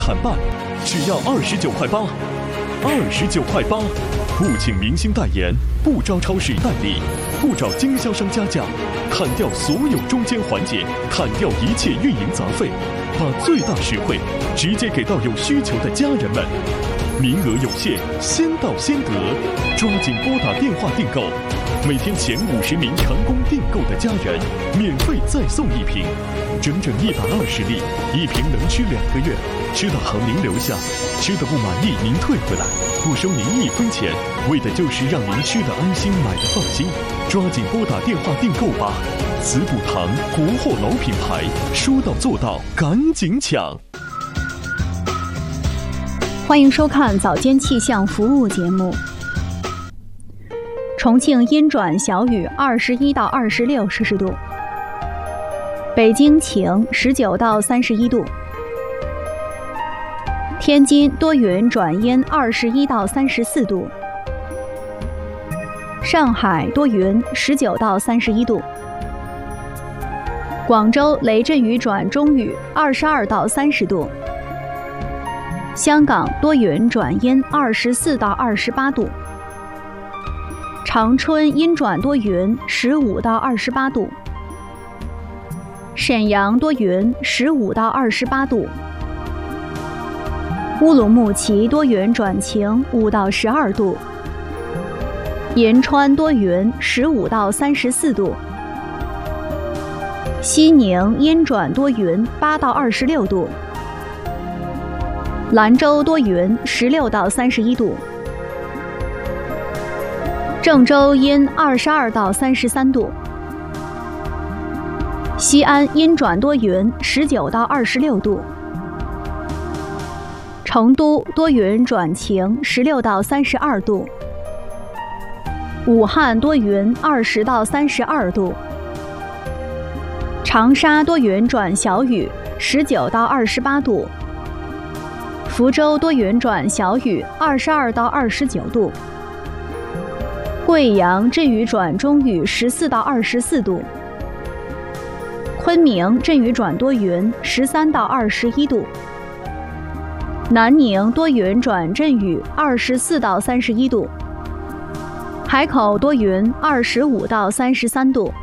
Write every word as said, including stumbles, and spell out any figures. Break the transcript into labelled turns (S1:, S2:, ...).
S1: 喊办，只要二十九块八，二十九块八，不请明星代言，不招超市代理，不找经销商加价，砍掉所有中间环节，砍掉一切运营杂费，把最大实惠直接给到有需求的家人们。名额有限，先到先得，抓紧拨打电话订购。每天前五十名成功订购的家人，免费再送一瓶，整整一百二十粒，一瓶能吃两个月。吃的好您留下，吃的不满意您退回来，不收您一分钱，为的就是让您吃的安心，买的放心。抓紧拨打电话订购吧！慈补堂国货老品牌，说到做到，赶紧抢！
S2: 欢迎收看早间气象服务节目。重庆阴转小雨，二十一到二十六摄氏度；北京晴，十九到三十一度；天津多云转阴，二十一到三十四度；上海多云，十九到三十一度；广州雷阵雨转中雨，二十二到三十度；香港多云转阴，二十四到二十八度；长春阴转多云，十五到二十八度；沈阳多云，十五到二十八度；乌鲁木齐多云转晴，五到十二度；银川多云，十五到三十四度；西宁阴转多云，八到二十六度；兰州多云，十六到三十一度；郑州阴，二十二到三十三度；西安阴转多云，十九到二十六度；成都多云转晴，十六到三十二度；武汉多云，二十到三十二度；长沙多云转小雨，十九到二十八度；福州多云转小雨，二十二到二十九度；贵阳阵雨转中雨，十四到二十四度；昆明阵雨转多云，十三到二十一度；南宁多云转阵雨，二十四到三十一度；海口多云，二十五到三十三度；